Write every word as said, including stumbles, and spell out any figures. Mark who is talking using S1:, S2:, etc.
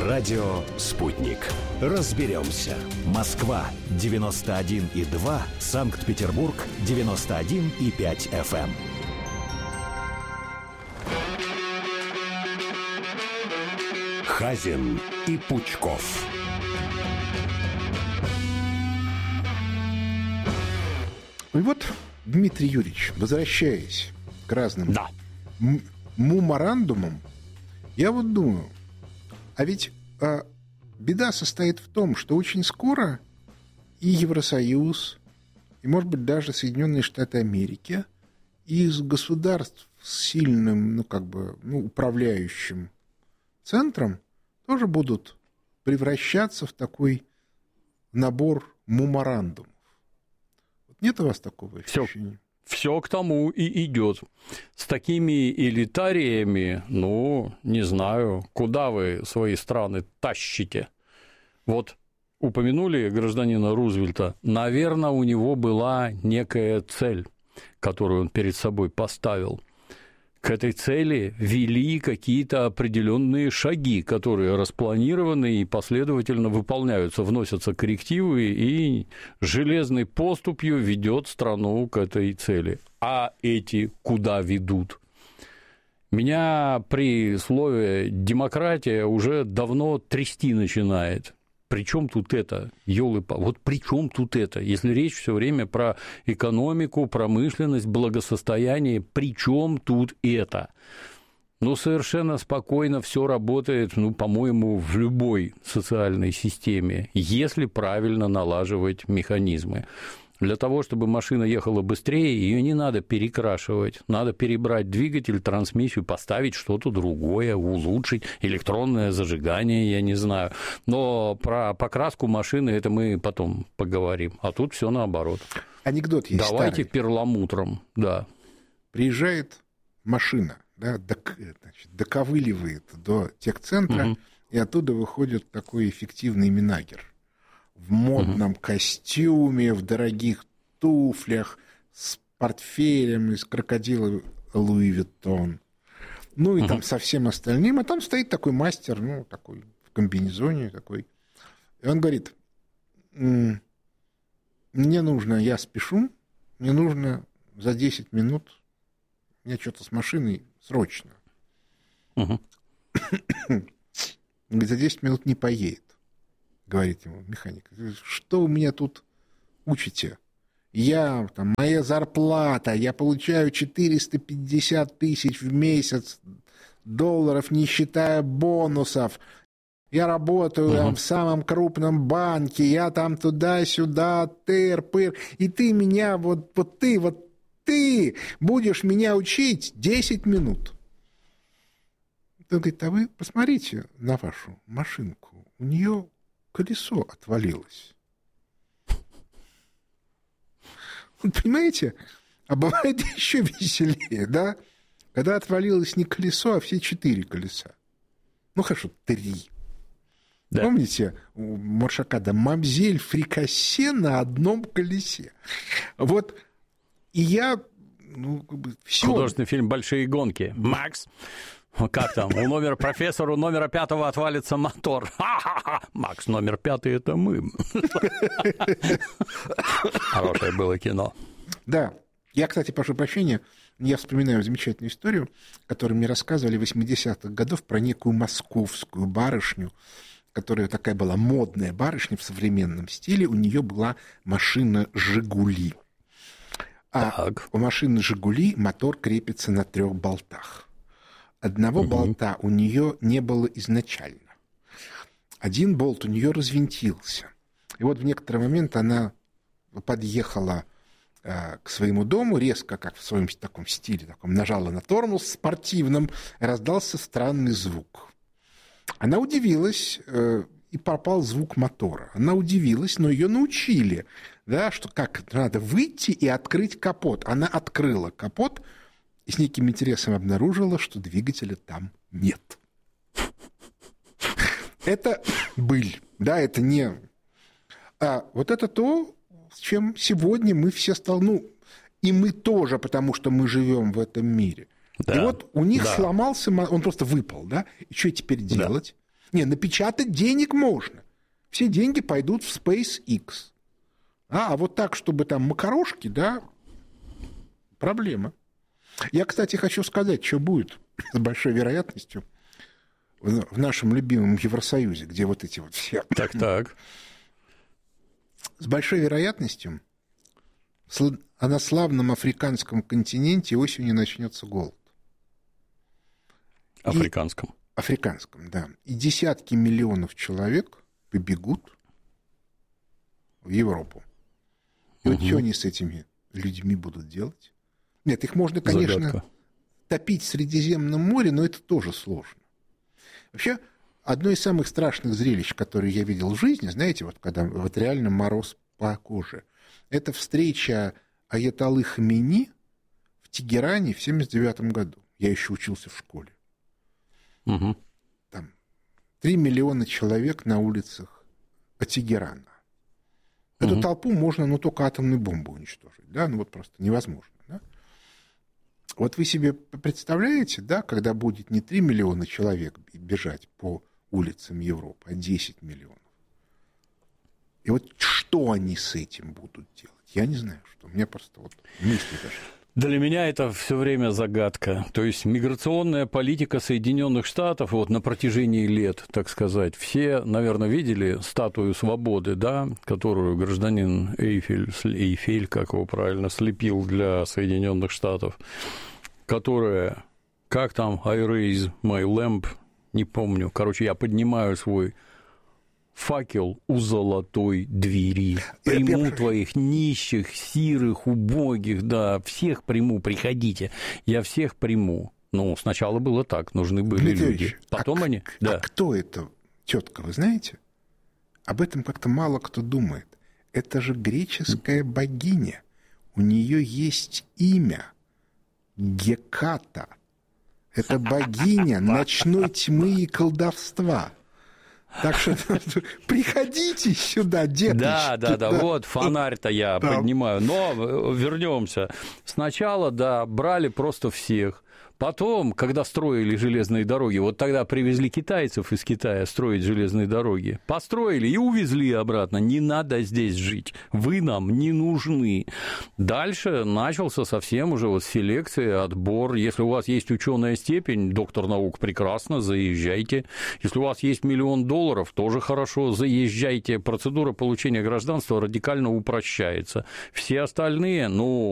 S1: Радио «Спутник». Разберемся. Москва девяносто один и два, Санкт-Петербург девяносто один и пять эф эм. Хазин и Пучков.
S2: И вот, Дмитрий Юрьевич, возвращаясь к разным
S3: да.
S2: м- меморандумам, я вот думаю, а ведь а, беда состоит в том, что очень скоро и Евросоюз, и, может быть, даже Соединенные Штаты Америки из государств с сильным, ну, как бы, ну, управляющим центром тоже будут превращаться в такой набор меморандумов. Вот нет у вас такого ощущения?
S3: Все к тому и идет. С такими элитариями, ну, не знаю, куда вы свои страны тащите. Вот упомянули гражданина Рузвельта. Наверное, у него была некая цель, которую он перед собой поставил. К этой цели вели какие-то определенные шаги, которые распланированы и последовательно выполняются, вносятся коррективы, и железной поступью ведет страну к этой цели. А эти куда ведут? Меня при слове «демократия» уже давно трясти начинает. При чем тут это, ёлы-палы? Вот при чем тут это? Если речь все время про экономику, промышленность, благосостояние, при чем тут это? Ну, совершенно спокойно все работает, ну, по-моему, в любой социальной системе, если правильно налаживать механизмы. Для того, чтобы машина ехала быстрее, ее не надо перекрашивать, надо перебрать двигатель, трансмиссию, поставить что-то другое, улучшить, электронное зажигание, я не знаю. Но про покраску машины это мы потом поговорим, а тут все наоборот.
S2: Анекдот есть
S3: Давайте
S2: старый.
S3: перламутром, да.
S2: Приезжает машина, да, док, значит, доковыливает до техцентра, угу. и оттуда выходит такой эффективный минагер. В модном угу. костюме, в дорогих туфлях, с портфелем из крокодила Луи Виттон. Ну и угу. там со всем остальным. А там стоит такой мастер, ну, такой в комбинезоне такой. И он говорит: мне нужно, я спешу, мне нужно за десять минут, мне что-то с машиной срочно. Угу. Говорит, за десять минут не поедет. Говорит ему механик: что вы меня тут учите? Я, там, моя зарплата, я получаю четыреста пятьдесят тысяч в месяц долларов, не считая бонусов. Я работаю uh-huh. там, в самом крупном банке, я там туда-сюда, тыр-пыр, и ты меня, вот, вот ты, вот ты будешь меня учить десять минут. Он говорит: а вы посмотрите на вашу машинку, у нее колесо отвалилось. Понимаете? А бывает еще веселее, да? Когда отвалилось не колесо, а все четыре колеса. Ну, хорошо, три. Да. Помните у Маршака «Мамзель фрикасе на одном колесе»? Вот, и я... Ну, как бы, всё.
S3: Художественный фильм «Большие гонки». Макс... Как там? У номера профессора, у номера пятого отвалится мотор. Ха-ха-ха! Макс, номер пятый – это мы. Хорошее было кино.
S2: Да. Я, кстати, прошу прощения, я вспоминаю замечательную историю, которую мне рассказывали в восьмидесятых годах про некую московскую барышню, которая такая была модная барышня в современном стиле. У нее была машина «Жигули». А так. у машины «Жигули» мотор крепится на трех болтах. Одного угу. болта у нее не было изначально. Один болт у нее развинтился. И вот в некоторый момент она подъехала э, к своему дому, резко, как в своем таком стиле, таком, нажала на тормоз спортивном, раздался странный звук. Она удивилась, э, и пропал звук мотора. Она удивилась, но ее научили, да, что как надо выйти и открыть капот. Она открыла капот, и с неким интересом обнаружила, что двигателя там нет. Это быль, да, это не... А вот это то, с чем сегодня мы все стал... Ну, и мы тоже, потому что мы живем в этом мире. Да, и вот у них да. сломался... Он просто выпал, да? И что теперь делать? Да. Не, напечатать денег можно. Все деньги пойдут в SpaceX. А, а вот так, чтобы там макарошки, да, проблема. Я, кстати, хочу сказать, что будет с большой вероятностью в нашем любимом Евросоюзе, где вот эти вот все...
S3: Так, так.
S2: С большой вероятностью а на славном африканском континенте осенью начнется голод.
S3: Африканском.
S2: И... Африканском, да. И десятки миллионов человек побегут в Европу. И угу. вот что они с этими людьми будут делать? Нет, их можно, конечно, Загадка. топить в Средиземном море, но это тоже сложно. Вообще, одно из самых страшных зрелищ, которые я видел в жизни, знаете, вот когда вот реально мороз по коже, это встреча Аятоллы Хамени в Тегеране в семьдесят девятом году. Я еще учился в школе.
S3: Угу.
S2: Там три миллиона человек на улицах Тегерана. Эту угу. толпу можно, ну, только атомной бомбой уничтожить, да, ну, вот просто невозможно, да. Вот вы себе представляете, да, когда будет не три миллиона человек бежать по улицам Европы, а десять миллионов. И вот что они с этим будут делать? Я не знаю, что. У меня просто вот мысли даже.
S3: Для меня это все время загадка. То есть миграционная политика Соединенных Штатов вот на протяжении лет, так сказать, все, наверное, видели статую свободы, да, которую гражданин Эйфель, Эйфель, как его правильно, слепил для Соединенных Штатов, которая, как там, I raise my lamp, не помню, короче, я поднимаю свой факел у золотой двери. Приму я, я... твоих нищих, сирых, убогих, да, всех приму, приходите, я всех приму. Ну, сначала было так, нужны были Дмитрий люди. Ильич, Потом
S2: а,
S3: они... Да.
S2: А кто это, тетка, вы знаете? Об этом как-то мало кто думает. Это же греческая богиня. У нее есть имя. Геката. Это богиня ночной тьмы и колдовства. Так что приходите сюда, деточки.
S3: Да, да, да, вот фонарь-то я да. поднимаю. Но вернемся. Сначала, да, брали просто всех. Потом, когда строили железные дороги, вот тогда привезли китайцев из Китая строить железные дороги. Построили и увезли обратно. Не надо здесь жить. Вы нам не нужны. Дальше начался совсем уже вот селекция, отбор. Если у вас есть ученая степень, доктор наук, прекрасно, заезжайте. Если у вас есть миллион долларов, тоже хорошо, заезжайте. Процедура получения гражданства радикально упрощается. Все остальные, ну,